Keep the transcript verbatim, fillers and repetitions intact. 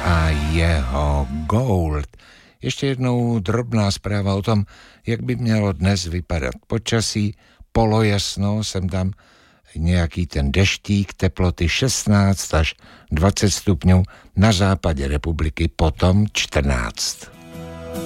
a jeho Gold. Ještě jednou drobná zpráva o tom, jak by mělo dnes vypadat počasí. Polojasno, sem tam nějaký ten deštík, teploty šestnáct až dvacet stupňů, na západě republiky potom čtrnáct.